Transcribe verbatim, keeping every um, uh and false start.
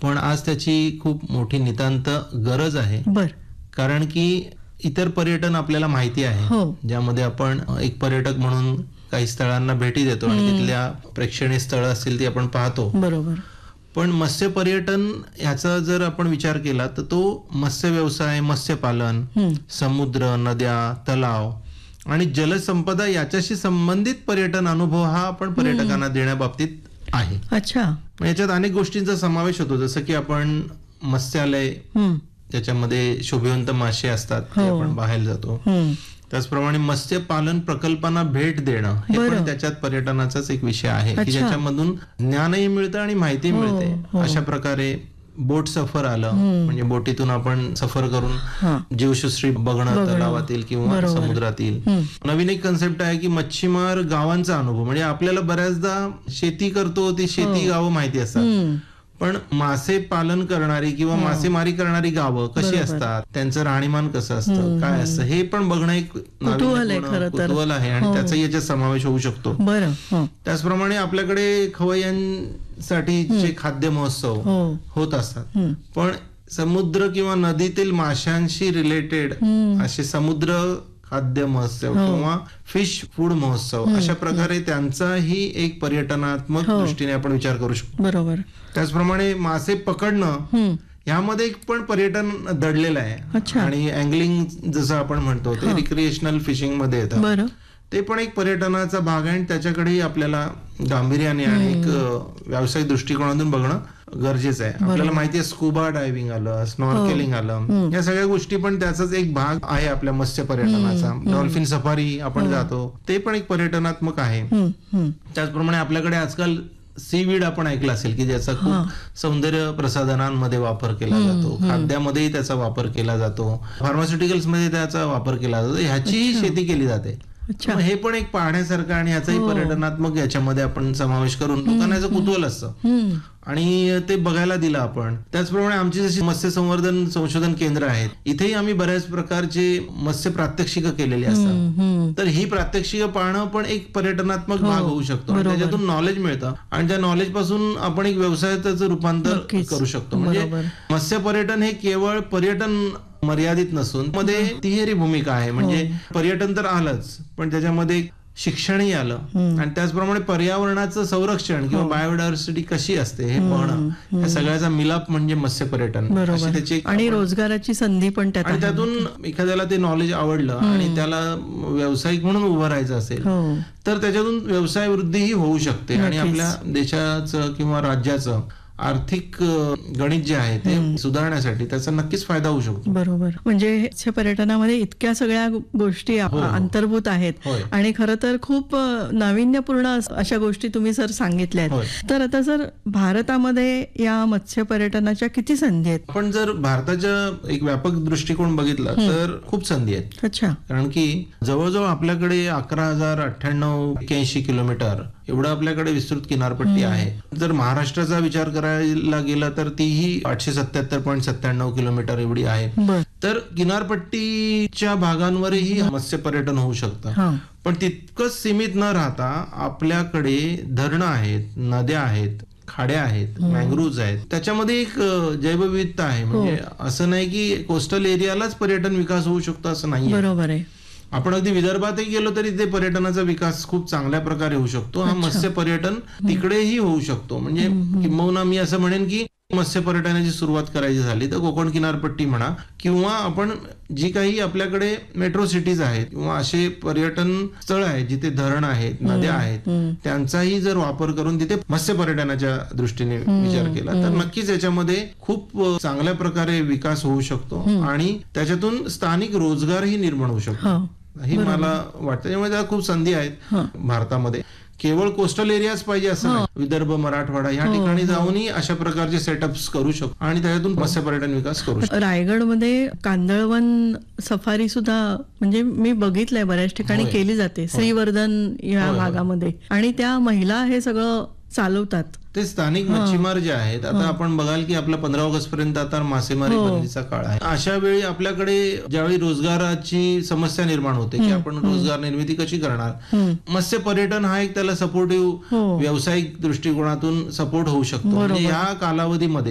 पण आज त्याची खूप मोठी नितांत गरज आहे. बर. कारण की इतर पर्यटन आपल्याला माहिती आहे, हो. ज्यामध्ये आपण एक पर्यटक म्हणून काही स्थळांना भेटी देतो आणि तिथल्या प्रेक्षणीय स्थळं असतील ती आपण पाहतो. बरोबर. पण मत्स्य पर्यटन ह्याचा जर आपण विचार केला तर तो मत्स्य व्यवसाय, मत्स्यपालन, समुद्र, नद्या, तलाव आणि जलसंपदा याच्याशी संबंधित पर्यटन अनुभव हा आपण पर्यटकांना देण्याबाबतीत आहे. अच्छा. याच्यात अनेक गोष्टींचा समावेश होतो, जसं की आपण मत्स्यालय, त्याच्यामध्ये शोभिवंत मासे असतात, ते आपण पाहायला जातो. त्याचप्रमाणे मत्स्यपालन प्रकल्पांना भेट देणं हे पण त्याच्यात पर्यटनाचाच एक विषय आहे की ज्याच्यामधून ज्ञानही मिळतं आणि माहिती मिळते. अशा प्रकारे बोट सफर आलं, म्हणजे बोटीतून आपण सफर करून जीवसृष्टी बघणं तलावातील किंवा समुद्रातील. नवीन एक कन्सेप्ट आहे की मच्छीमार गावांचा अनुभव, म्हणजे आपल्याला बऱ्याचदा शेती करतो ती शेती गावं माहिती असतात, पण मासे पालन करणारी किंवा मासेमारी करणारी गावं कशी असतात, त्यांचं राहणीमान कसं असतं, काय असतं, हे पण बघणं एक कुतूहल आहे आणि त्याचा याच्यात समावेश होऊ शकतो. त्याचप्रमाणे आपल्याकडे खवय्यांसाठी जे खाद्य महोत्सव होत असतात, पण समुद्र किंवा नदीतील माशांशी रिलेटेड असे समुद्र खाद्य महोत्सव किंवा फिश फूड महोत्सव, अशा प्रकारे त्यांचाही एक पर्यटनात्मक दृष्टीने आपण विचार करू शकतो. बरोबर. त्याचप्रमाणे मासे पकडणं यामध्ये पण पर्यटन दडलेलं आहे आणि अँगलिंग जसं आपण म्हणतो ते रिक्रिएशनल फिशिंग मध्ये येतं, ते पण एक पर्यटनाचा भाग आहे आणि त्याच्याकडेही आपल्याला गांभीर्याने आणि एक व्यावसायिक दृष्टिकोनातून बघणं गरजेचं आहे. आपल्याला माहिती आहे स्कुबा डायव्हिंग आलं, स्नॉर्केलिंग आलं, या सगळ्या गोष्टी पण त्याचाच एक भाग आहे आपल्या मत्स्य पर्यटनाचा. डॉल्फिन सफारी आपण जातो, ते पण एक पर्यटनात्मक आहे. त्याचप्रमाणे आपल्याकडे आजकाल सीवीड आपण ऐकलं असेल की ज्याचा खूप सौंदर्य प्रसाधनांमध्ये वापर केला जातो, खाद्यामध्येही त्याचा वापर केला जातो, फार्मास्युटिकल्स मध्ये त्याचा वापर केला जातो, ह्याचीही शेती केली जाते. हे पण एक पाहण्यासारखं आणि याचाही पर्यटनात्मक याच्यामध्ये आपण समावेश करून लोकांना याचं कुतूहल असतं आणि ते बघायला दिलं आपण. त्याचप्रमाणे आमची जशी मत्स्य संवर्धन संशोधन केंद्र आहेत, इथेही आम्ही बऱ्याच प्रकारचे मत्स्य प्रात्यक्षिक केलेली असतात. तर ही प्रात्यक्षिक पाहणं पण एक पर्यटनात्मक भाग होऊ शकतो, त्याच्यातून नॉलेज मिळतं आणि त्या नॉलेज पासून आपण एक व्यवसायाचं रूपांतर करू शकतो. म्हणजे मत्स्य पर्यटन हे केवळ पर्यटन मर्यादित नसून मध्ये तिहेरी भूमिका आहे. म्हणजे पर्यटन तर आलंच, पण त्याच्यामध्ये शिक्षणही आलं आणि त्याचप्रमाणे पर्यावरणाचं संरक्षण किंवा बायोडायव्हर्सिटी कशी असते हे पाहणं, या सगळ्याचा मिलाप म्हणजे मत्स्य पर्यटन. त्याची आणि रोजगाराची संधी पण त्यात, आणि त्यातून एखाद्याला ते नॉलेज आवडलं आणि त्याला व्यावसायिक म्हणून उभं राहायचं असेल तर त्याच्यातून व्यवसाय वृद्धीही होऊ शकते आणि आपल्या देशाचं किंवा राज्याचं आर्थिक गणित जे आहे ते सुधारण्यासाठी त्याचा नक्कीच फायदा होऊ शकतो. बरोबर. म्हणजे मत्स्य पर्यटनामध्ये इतक्या सगळ्या गोष्टी अंतर्भूत आहेत आणि खरं तर खूप नाविन्यपूर्ण अशा गोष्टी तुम्ही सर सांगितल्या आहेत. तर आता सर भारतामध्ये या मत्स्य पर्यटनाच्या किती संधी आहेत? आपण जर भारताच्या एक व्यापक दृष्टिकोन बघितला तर खूप संधी आहेत. अच्छा. कारण की जवळजवळ आपल्याकडे अकरा हजार अठ्ठ्याण्णव एक्क्याऐंशी किलोमीटर एवढं आपल्याकडे विस्तृत किनारपट्टी आहे. जर महाराष्ट्राचा विचार करायला गेला तर तीही आठशे सत्याहत्तर पॉईंट सत्त्याण्णव किलोमीटर एवढी आहे. तर किनारपट्टीच्या भागांवरही मत्स्य पर्यटन होऊ शकतं, पण तितकंच सीमित न राहता आपल्याकडे धरणं आहेत, नद्या आहेत, खाड्या आहेत, मँग्रोव्ज आहेत, त्याच्यामध्ये एक जैवविविधता आहे. म्हणजे असं नाही की कोस्टल एरियालाच पर्यटन विकास होऊ शकतो असं नाही. बरोबर आहे. आपण अगदी विदर्भातही गेलो तरी ते पर्यटनाचा विकास खूप चांगल्या प्रकारे होऊ शकतो. हा मत्स्य पर्यटन तिकडेही होऊ शकतो. म्हणजे किंबहुना मी असं म्हणेन की मत्स्य पर्यटनाची सुरुवात करायची झाली तर कोकण किनारपट्टी म्हणा किंवा आपण जी काही आपल्याकडे मेट्रो सिटीज आहेत किंवा असे पर्यटन स्थळ आहेत जिथे धरण आहेत, नद्या आहेत, त्यांचाही जर वापर करून तिथे मत्स्य पर्यटनाच्या दृष्टीने विचार केला तर नक्कीच याच्यामध्ये खूप चांगल्या प्रकारे विकास होऊ शकतो आणि त्याच्यातून स्थानिक रोजगारही निर्माण होऊ शकतो, ही मला वाटतं. त्यामुळे त्या खूप संधी आहेत भारतामध्ये. केवळ कोस्टल एरियाच पाहिजे असं नाही, विदर्भ, मराठवाडा या ठिकाणी जाऊनही अशा प्रकारचे सेटअप्स करू शकतो आणि त्याच्यातून मत्स्य पर्यटन विकास करू शकतो. रायगडमध्ये कांदळवन सफारी सुद्धा म्हणजे मी बघितलंय बऱ्याच ठिकाणी केली जाते, श्रीवर्धन या भागामध्ये, आणि त्या महिला हे सगळं चालवतात. ते स्थानिक मच्छीमार जे आहेत, आता आपण बघाल की आपला पंधरा ऑगस्ट पर्यंत आता मासेमारी बंदीचा काळ आहे. अशा वेळी आपल्याकडे ज्यावेळी रोजगाराची समस्या निर्माण होते की आपण रोजगार निर्मिती कशी करणार, मत्स्य पर्यटन हा एक त्याला सपोर्टिव्ह व्यावसायिक दृष्टिकोनातून सपोर्ट होऊ शकतो. म्हणजे या कालावधीमध्ये